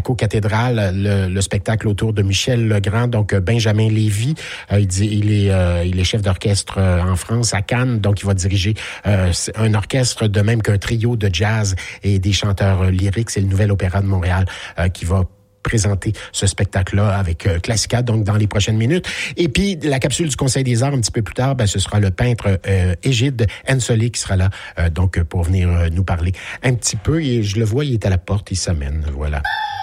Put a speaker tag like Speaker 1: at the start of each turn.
Speaker 1: cocathédrale, le spectacle autour de Michel Legrand, donc Benjamin Lévy. Il est chef d'orchestre en France, à Cannes, donc il va diriger un orchestre de même qu'un trio de jazz et des chanteurs lyriques. C'est le Nouvel Opéra de Montréal qui va présenter ce spectacle-là avec Classica, donc dans les prochaines minutes. Et puis, la capsule du Conseil des arts, un petit peu plus tard, ce sera le peintre Égide Ensoli qui sera là, donc pour venir nous parler un petit peu. Et je le vois, il est à la porte, il s'amène, voilà.